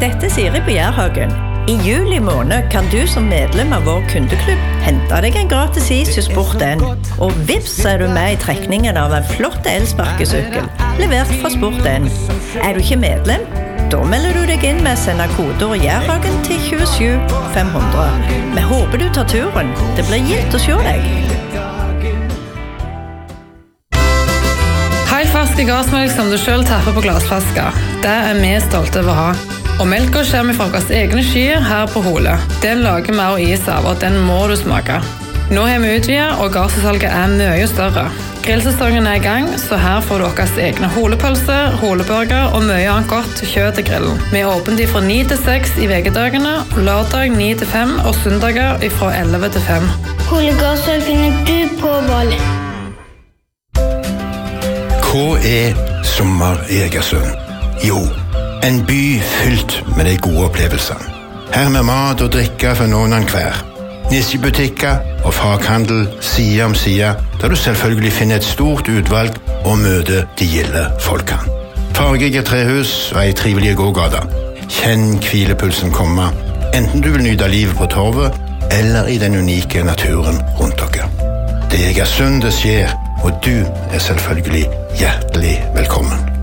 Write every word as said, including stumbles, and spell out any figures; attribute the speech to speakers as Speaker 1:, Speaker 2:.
Speaker 1: Dette er Siri på Jærhagen. I juli måned kan du som medlem av vår kundeklubb hente deg en gratis is hos Sport N. Og vips er du med i trekningen av en flott elsparkesykkel, levert fra Sport N. Er du ikke medlem? Da melder du deg inn med å sende kodeord Jærhagen til tjuesju fem hundre. Vi håper du tar turen. Det blir gitt å se deg.
Speaker 2: Helt ferske gassmelk som du selv tapper på glassflasker. Det er vi stolte over å ha. Og melka kommer fra våre egne skyer her på Hole. Den lager vi også is av, og den må du smake. Nå har vi utvidet, og gassalget er mye større. Grillsesongen er i gang, så her får du deres egne holepølse, holeburger og mye annet godt kjøtt til grillen. Vi er åpent fra ni til seks i vekedagene, lørdag ni til fem og søndager fra elleve til fem.
Speaker 3: Holegassel finner du på Bali.
Speaker 4: Hva er sommer i Egersund? Jo, en by fylt med de gode opplevelsene. Her med mat og drikke for noen av hver. Nisjebutikker og faghandel side om side, der du selvfølgelig finner et stort utvalg og møter de gilde folkene. Fargige trehus og ei trivelig gågata. Kjenn hvilepulsen komme, enten du vil nyte livet på torvet eller i den unike naturen rundt dere. Det er Egersund det skjer, og du er selvfølgelig hjertelig velkommen.